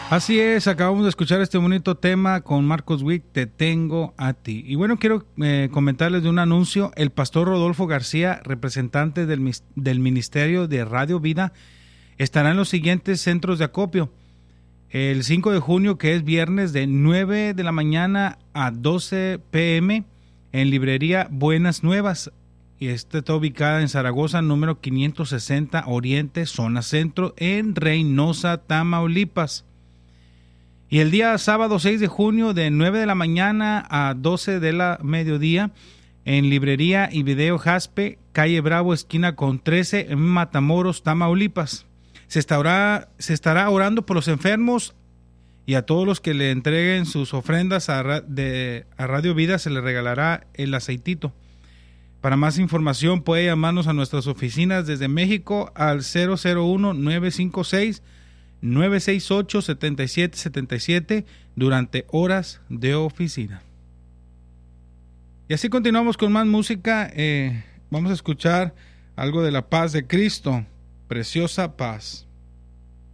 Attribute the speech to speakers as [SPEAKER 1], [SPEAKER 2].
[SPEAKER 1] Así es, acabamos de escuchar este bonito tema con Marcos Witt, Te tengo a ti. Y bueno, quiero comentarles de un anuncio. El pastor Rodolfo García, representante del Ministerio de Radio Vida, estará en los siguientes centros de acopio. El 5 de junio, que es viernes, de 9 de la mañana a 12 p.m. en librería Buenas Nuevas. Y esta está ubicada en Zaragoza, número 560 Oriente, zona centro, en Reynosa, Tamaulipas. Y el día sábado 6 de junio, de 9 de la mañana a 12 de la mediodía, en librería y video Jaspe, calle Bravo, esquina con 13, en Matamoros, Tamaulipas. Se estará orando por los enfermos, y a todos los que le entreguen sus ofrendas a Radio Vida se les regalará el aceitito. Para más información puede llamarnos a nuestras oficinas desde México al 001-956-968-7777 durante horas de oficina. Y así continuamos con más música. Vamos a escuchar algo de la paz de Cristo, preciosa paz.